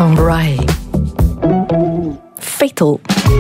van Rai. Fatal.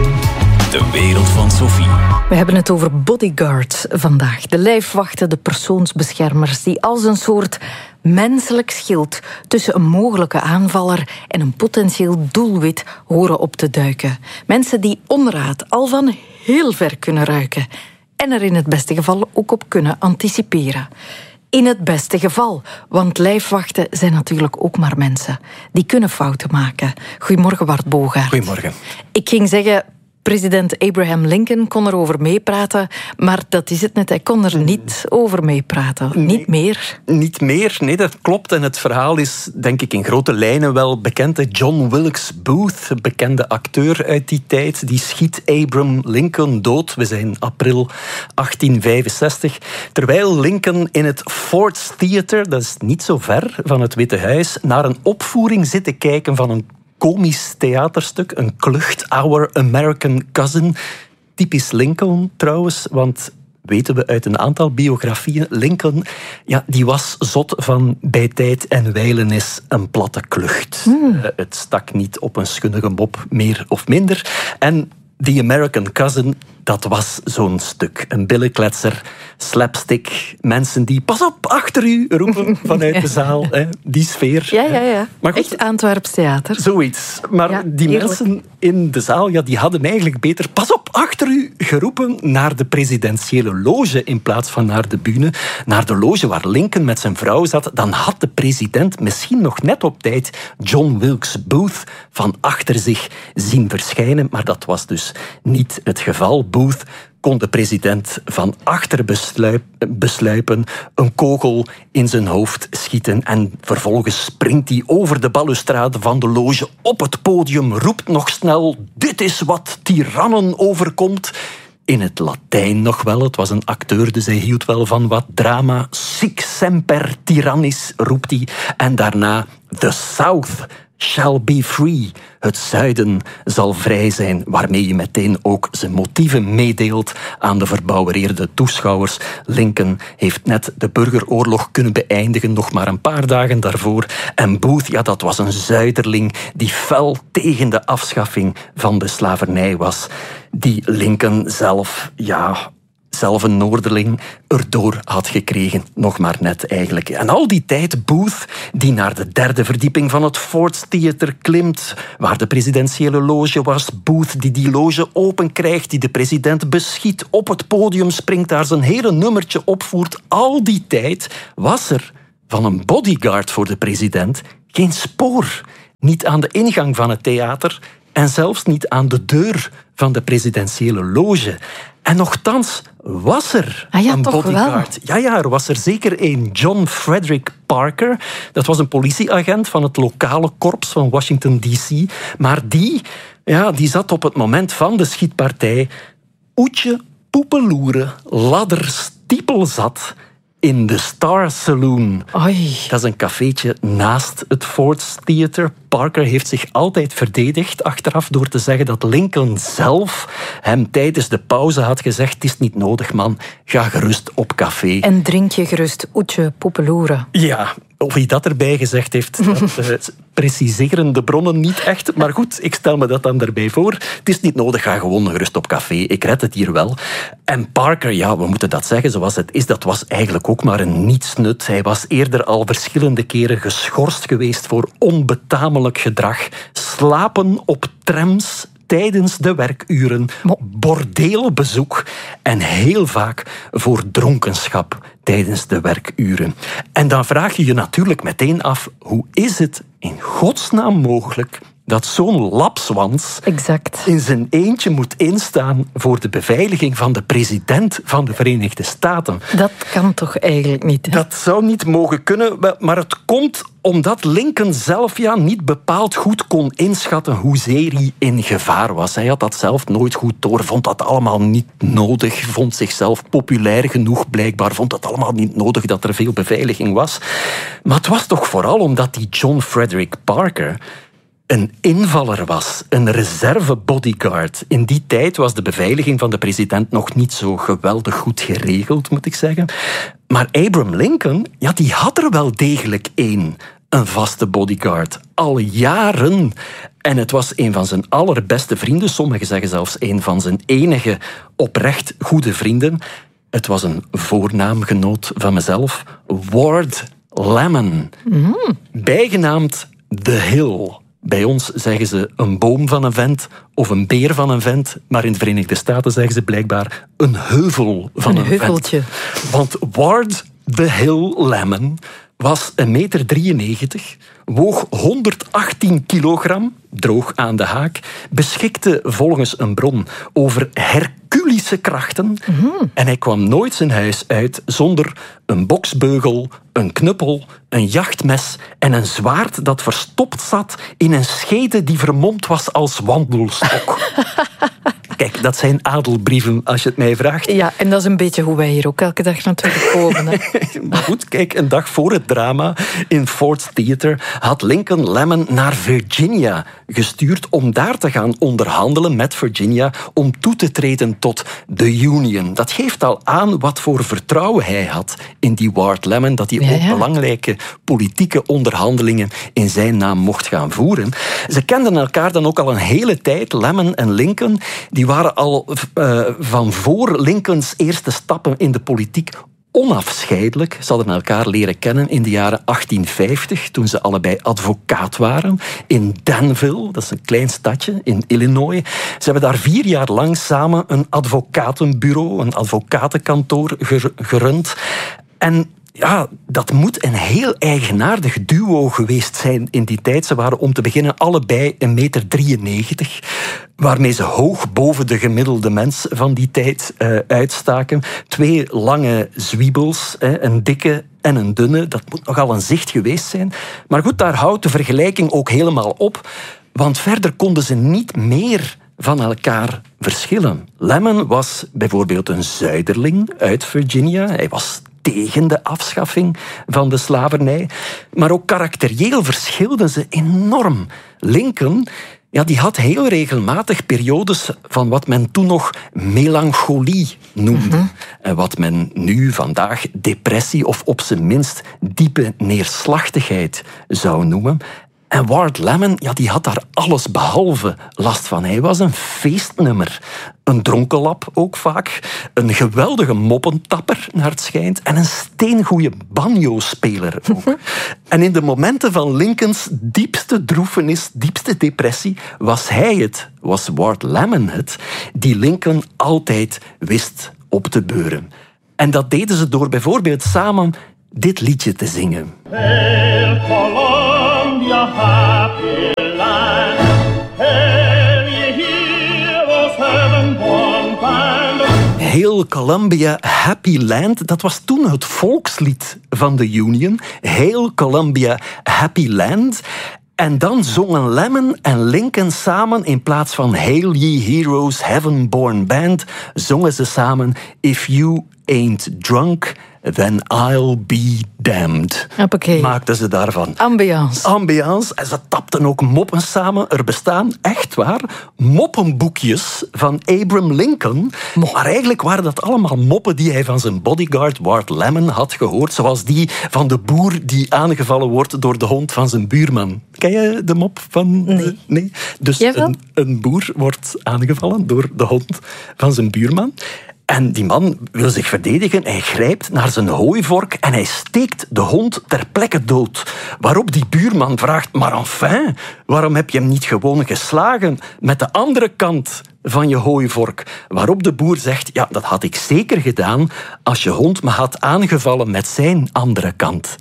De wereld van Sophie. We hebben het over bodyguards vandaag. De lijfwachten, de persoonsbeschermers die als een soort menselijk schild tussen een mogelijke aanvaller en een potentieel doelwit horen op te duiken. Mensen die onraad al van heel ver kunnen ruiken en er in het beste geval ook op kunnen anticiperen. In het beste geval, want lijfwachten zijn natuurlijk ook maar mensen. Die kunnen fouten maken. Goedemorgen, Bart Bogaert. Goedemorgen. Ik ging zeggen, president Abraham Lincoln kon erover meepraten, maar dat is het net, hij kon er niet over meepraten. Nee, niet meer. Niet meer, nee, dat klopt. En het verhaal is, denk ik, in grote lijnen wel bekend. John Wilkes Booth, een bekende acteur uit die tijd, die schiet Abraham Lincoln dood. We zijn april 1865. Terwijl Lincoln in het Ford's Theater, dat is niet zo ver van het Witte Huis, naar een opvoering zit te kijken van een komisch theaterstuk, een klucht, Our American Cousin. Typisch Lincoln trouwens, want weten we uit een aantal biografieën, Lincoln, ja, die was zot van bij tijd en wijlen is een platte klucht. Het stak niet op een schunnige mop, meer of minder. En The American Cousin, dat was zo'n stuk. Een billenkletser, slapstick, mensen die pas op, achter u roepen vanuit de zaal. Hè. Die sfeer. Ja. Maar goed, echt Antwerps theater. zoiets. Maar Ja, die eerlijk. mensen in de zaal, ja, die hadden eigenlijk beter pas op, achter u geroepen naar de presidentiële loge in plaats van naar de bühne. Naar de loge waar Lincoln met zijn vrouw zat. Dan had de president misschien nog net op tijd John Wilkes Booth van achter zich zien verschijnen. Maar dat was dus niet het geval. Booth kon de president van achter besluipen, een kogel in zijn hoofd schieten en vervolgens springt hij over de balustrade van de loge op het podium, roept nog snel: dit is wat tirannen overkomt. In het Latijn nog wel, het was een acteur, dus hij hield wel van wat drama. Sic semper tyrannis, roept hij. En daarna: the South shall be free. Het zuiden zal vrij zijn, waarmee je meteen ook zijn motieven meedeelt aan de verbouwereerde toeschouwers. Lincoln heeft net de burgeroorlog kunnen beëindigen, nog maar een paar dagen daarvoor. En Booth, ja, dat was een zuiderling die fel tegen de afschaffing van de slavernij was. Die Lincoln zelf, zelf een Noorderling, erdoor had gekregen. Nog maar net eigenlijk. En al die tijd Booth, die naar de 3e verdieping van het Ford's Theater klimt, waar de presidentiële loge was. Booth die loge open krijgt, die de president beschiet, op het podium springt, daar zijn hele nummertje opvoert. Al die tijd was er van een bodyguard voor de president geen spoor. Niet aan de ingang van het theater en zelfs niet aan de deur van de presidentiële loge. En nochtans was er een bodyguard. Ja, er was er zeker een. John Frederick Parker. Dat was een politieagent van het lokale korps van Washington D.C. Maar die zat op het moment van de schietpartij oetje poepeloeren, ladder stiepelzat in de Star Saloon. Oei. Dat is een cafeetje naast het Ford's Theater. Parker heeft zich altijd verdedigd achteraf door te zeggen dat Lincoln zelf hem tijdens de pauze had gezegd: het is niet nodig, man, ga gerust op café. En drink je gerust oetje poepeloeren. Ja, of hij dat erbij gezegd heeft, dat preciseren de bronnen niet echt. Maar goed, ik stel me dat dan erbij voor. Het is niet nodig, ga gewoon gerust op café. Ik red het hier wel. En Parker, ja, we moeten dat zeggen zoals het is, dat was eigenlijk ook maar een nietsnut. Hij was eerder al verschillende keren geschorst geweest voor onbetamelijk gedrag. Slapen op trams tijdens de werkuren, bordeelbezoek en heel vaak voor dronkenschap tijdens de werkuren. En dan vraag je je natuurlijk meteen af, hoe is het in godsnaam mogelijk dat zo'n lapswans in zijn eentje moet instaan voor de beveiliging van de president van de Verenigde Staten? Dat kan toch eigenlijk niet? Hè? Dat zou niet mogen kunnen, maar het komt omdat Lincoln zelf niet bepaald goed kon inschatten hoezeer hij in gevaar was. Hij had dat zelf nooit goed door, vond dat allemaal niet nodig, vond zichzelf populair genoeg blijkbaar, vond dat allemaal niet nodig dat er veel beveiliging was. Maar het was toch vooral omdat die John Frederick Parker een invaller was, een reserve-bodyguard. In die tijd was de beveiliging van de president nog niet zo geweldig goed geregeld, moet ik zeggen. Maar Abraham Lincoln, die had er wel degelijk één. een vaste bodyguard. Al jaren. En het was een van zijn allerbeste vrienden. Sommigen zeggen zelfs een van zijn enige oprecht goede vrienden. Het was een voornaamgenoot van mezelf. Ward Lemon. Bijgenaamd The Hill. Bij ons zeggen ze een boom van een vent of een beer van een vent. Maar in de Verenigde Staten zeggen ze blijkbaar een heuvel van een heuveltje. vent. Want Ward The Hill Lemon was 1,93 meter, woog 118 kilogram, droog aan de haak, beschikte volgens een bron over herculische krachten en hij kwam nooit zijn huis uit zonder een boksbeugel, een knuppel, een jachtmes en een zwaard dat verstopt zat in een schede die vermomd was als wandelstok. Kijk, dat zijn adelbrieven, als je het mij vraagt. Ja, en dat is een beetje hoe wij hier ook elke dag natuurlijk komen. Hè. Maar goed, kijk, een dag voor het drama in Ford's Theater had Lincoln Lemon naar Virginia gestuurd om daar te gaan onderhandelen met Virginia om toe te treden tot de Union. Dat geeft al aan wat voor vertrouwen hij had in die Ward Lemon, dat hij ook belangrijke politieke onderhandelingen in zijn naam mocht gaan voeren. Ze kenden elkaar dan ook al een hele tijd, Lemon en Lincoln. Die waren al van voor Lincolns eerste stappen in de politiek onafscheidelijk. Ze hadden elkaar leren kennen in de jaren 1850, toen ze allebei advocaat waren in Danville, dat is een klein stadje in Illinois. Ze hebben daar 4 jaar lang samen een advocatenbureau, een advocatenkantoor gerund. En ja, dat moet een heel eigenaardig duo geweest zijn in die tijd. Ze waren om te beginnen allebei 1,93 meter, waarmee ze hoog boven de gemiddelde mens van die tijd uitstaken. 2 lange zwiebels, een dikke en een dunne. Dat moet nogal een zicht geweest zijn. Maar goed, daar houdt de vergelijking ook helemaal op. Want verder konden ze niet meer van elkaar verschillen. Lemon was bijvoorbeeld een zuiderling uit Virginia. Hij was tegen de afschaffing van de slavernij. Maar ook karakterieel verschilden ze enorm. Lincoln, ja, die had heel regelmatig periodes van wat men toen nog melancholie noemde. En wat men nu vandaag depressie of op zijn minst diepe neerslachtigheid zou noemen. En Ward Lemon, ja, die had daar alles behalve last van. Hij was een feestnummer. Een dronkenlap ook vaak. Een geweldige moppentapper, naar het schijnt. En een steengoeie banjo-speler ook. En in de momenten van Lincolns diepste droefenis, diepste depressie, was hij het, was Ward Lemon het, die Lincoln altijd wist op te beuren. En dat deden ze door bijvoorbeeld samen dit liedje te zingen. Hail Columbia, happy land. Hail ye heroes, heaven-born band. Hail Columbia, Happy Land, dat was toen het volkslied van de Union. Hail Columbia, Happy Land. En dan zongen Lemon en Lincoln samen, in plaats van Hail ye heroes, heaven-born band, zongen ze samen If you ain't drunk, then I'll be damned. Hoppakee. Maakten ze daarvan. Ambiance. En ze tapten ook moppen samen. Er bestaan, echt waar, moppenboekjes van Abraham Lincoln. Maar eigenlijk waren dat allemaal moppen die hij van zijn bodyguard Ward Lemon had gehoord. Zoals die van de boer die aangevallen wordt door de hond van zijn buurman. Ken je de mop van... Nee? Dus een boer wordt aangevallen door de hond van zijn buurman. En die man wil zich verdedigen. Hij grijpt naar zijn hooivork en hij steekt de hond ter plekke dood. Waarop die buurman vraagt, maar enfin, waarom heb je hem niet gewoon geslagen met de andere kant van je hooivork? Waarop de boer zegt, ja, dat had ik zeker gedaan als je hond me had aangevallen met zijn andere kant.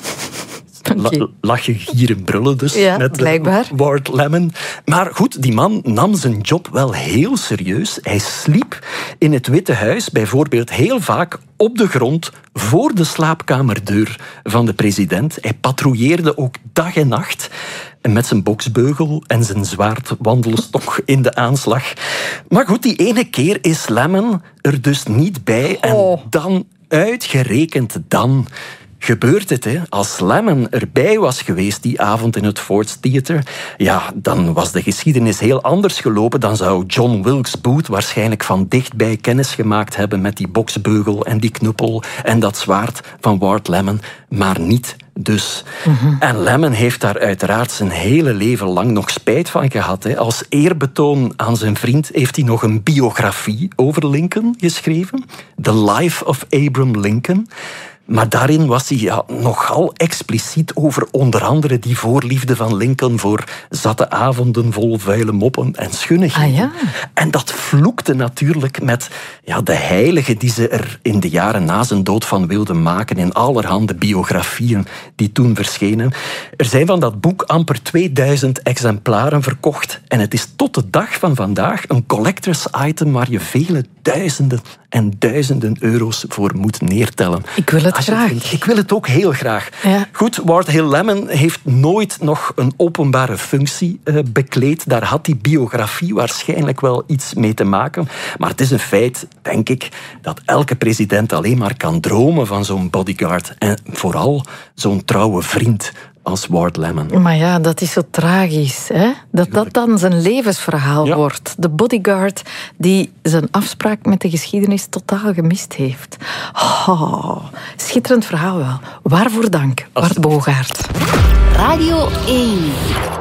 Lachen, gieren, brullen dus. Ja, met blijkbaar. Ward Lemon. Maar goed, die man nam zijn job wel heel serieus. Hij sliep in het Witte Huis bijvoorbeeld heel vaak op de grond voor de slaapkamerdeur van de president. Hij patrouilleerde ook dag en nacht met zijn boksbeugel en zijn zwaard wandelstok in de aanslag. Maar goed, die ene keer is Lemon er dus niet bij. En dan, uitgerekend dan, gebeurt het, hè? Als Lemon erbij was geweest die avond in het Ford's Theater, ja, dan was de geschiedenis heel anders gelopen. Dan zou John Wilkes Booth waarschijnlijk van dichtbij kennis gemaakt hebben met die boksbeugel en die knuppel en dat zwaard van Ward Lemon, maar niet Dus. En Lemon heeft daar uiteraard zijn hele leven lang nog spijt van gehad. Hè. Als eerbetoon aan zijn vriend heeft hij nog een biografie over Lincoln geschreven. The Life of Abraham Lincoln. Maar daarin was hij nogal expliciet over onder andere die voorliefde van Lincoln voor zatte avonden vol vuile moppen en schunnigheden. Ah, ja. En dat vloekte natuurlijk met de heilige die ze er in de jaren na zijn dood van wilden maken in allerhande biografieën die toen verschenen. Er zijn van dat boek amper 2000 exemplaren verkocht en het is tot de dag van vandaag een collectors item waar je vele duizenden en duizenden euro's voor moet neertellen. Ik wil het graag. Ik wil het ook heel graag. Ja. Goed, Ward Hill Lemon heeft nooit nog een openbare functie bekleed. Daar had die biografie waarschijnlijk wel iets mee te maken. Maar het is een feit, denk ik, dat elke president alleen maar kan dromen van zo'n bodyguard. En vooral zo'n trouwe vriend als Ward Lemon. Maar ja, dat is zo tragisch, hè? Dat dan zijn levensverhaal wordt. De bodyguard die zijn afspraak met de geschiedenis totaal gemist heeft. Oh, schitterend verhaal wel. Waarvoor dank, Bart Bogaert. Radio 1.